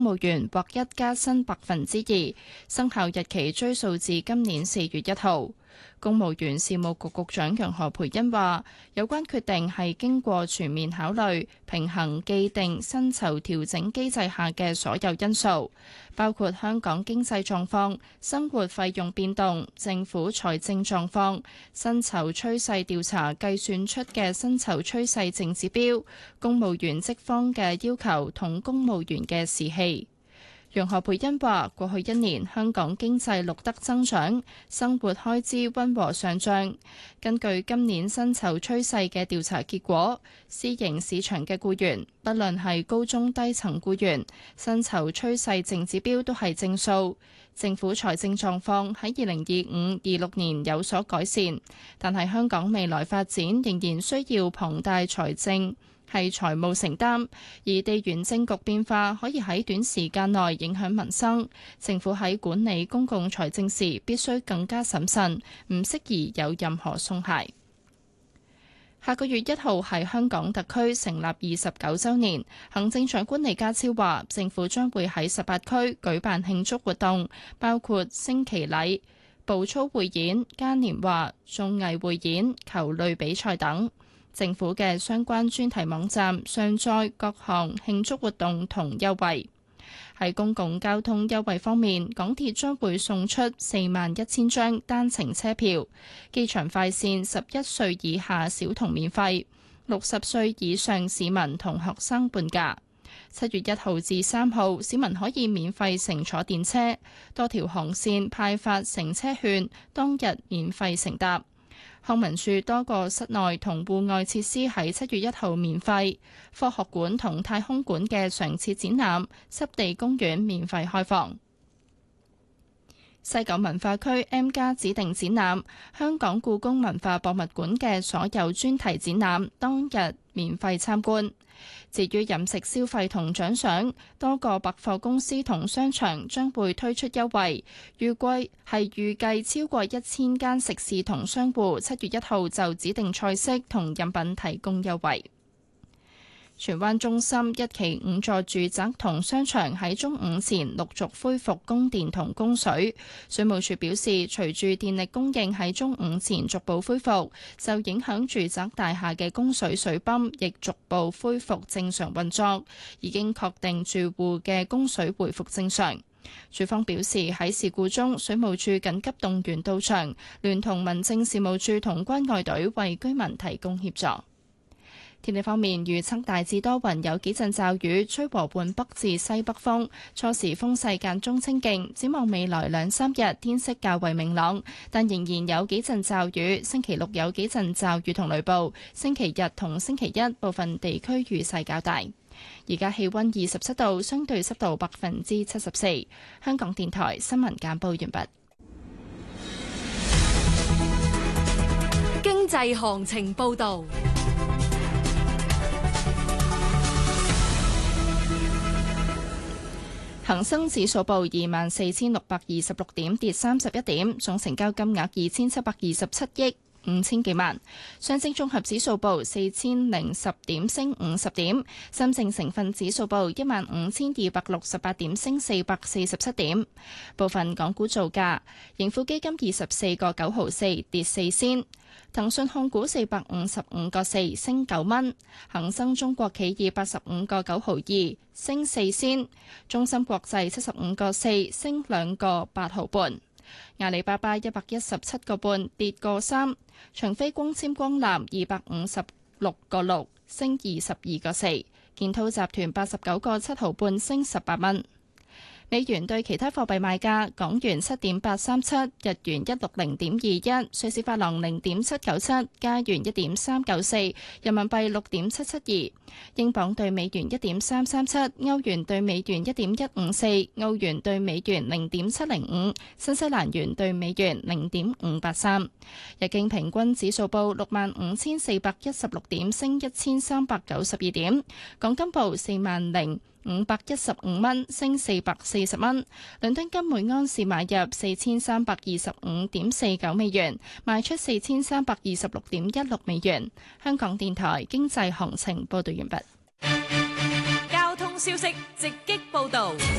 公務員獲一加薪2%，生效日期追溯至今年4月1號。公務員事務局局長楊何蓓茵話：有關決定係經過全面考慮，平衡既定薪酬調整機制下嘅所有因素，包括香港經濟狀況、生活費用變動、政府財政狀況、薪酬趨勢調查計算出嘅薪酬趨勢淨指標、公務員職方嘅要求同公務員嘅士氣。楊何蓓茵話：過去1年香港經濟錄得增長，生活開支溫和上漲。根據今年薪酬趨勢嘅調查結果，私營市場嘅僱員，不論係高中低層僱員，薪酬趨勢淨指標都係正數。政府財政狀況喺2025-26年有所改善，但係香港未來發展仍然需要龐大財務承擔，而地緣政局變化可以喺短時間內影響民生。政府喺管理公共財政時必須更加審慎，唔適宜有任何鬆懈。下個月1號係香港特區成立29週年，行政長官李家超話，政府將會喺18區舉辦慶祝活動，包括升旗禮、步操匯演、嘉年華、綜藝匯演、球類比賽等。政府嘅相關專題網站上載各項慶祝活動同優惠。喺公共交通優惠方面，港鐵將會送出41000張單程車票，機場快線11歲以下小童免費，60歲以上市民同學生半價。7月1號至3號，市民可以免費乘坐電車，多條航線派發乘車券，當日免費乘搭。康文署多個室內同戶外設施喺7月1號免費，科學館同太空館嘅常設展覽、濕地公園免費開放。西九文化區 M+ 指定展覽，香港故宮文化博物館嘅所有專題展覽當日免費參觀。至於飲食消費同獎賞，多個百貨公司同商場將會推出優惠，預計超過1000間食肆同商戶7月1號就指定菜式同飲品提供優惠。荃灣中心1期5座住宅同商場喺中午前陸續恢復供電同供水。水務署表示，隨住電力供應喺中午前逐步恢復，受影響住宅大廈嘅供水水泵亦逐步恢復正常運作，已經確定住戶嘅供水回復正常。署方表示，喺事故中，水務署緊急動員到場，聯同民政事務處同關愛隊為居民提供協助。天氣方面，預測大致多雲，有幾陣驟雨，吹和緩北至西北風，初時風勢間中清勁。展望未來2-3日，天色較為明朗，但仍然有幾陣驟雨。星期六有幾陣驟雨同雷暴，星期日同星期一部分地區雨勢較大。而家氣溫27度，相對濕度74%。香港電台新聞簡報完畢。 經濟行情報道。 恒生指數報24,626點，跌31點，總成交金額2727億5千幾萬。上證綜合指數報4010點，升50點。深證成分指數報15,268點，升447點。部分港股造價：盈富基金24個9毫4，跌4仙。騰訊控股455個4，升9蚊；恒生中國企業85個9毫2，升4仙；中芯國際75個4，升2個8毫半；阿里巴巴117個半，跌個3；長飛光纖光纜256個6，升22個4；建滔集團89個7毫半，升18蚊。美元對其他貨幣賣價：港元7.837，日元160.21，瑞士法郎0.797，加元1.394，人民幣6.772，英鎊對美元1.337，歐元對美元1.154，澳元對美元0.705，新西蘭元對美元0.583。日經平均指數報65,416點，升1392點。港金報40,515蚊，升440蚊。倫敦金每安士買入4325.49美元，賣出4326.16美元。香港電台經濟行情報道完畢。 交通消息直擊報導。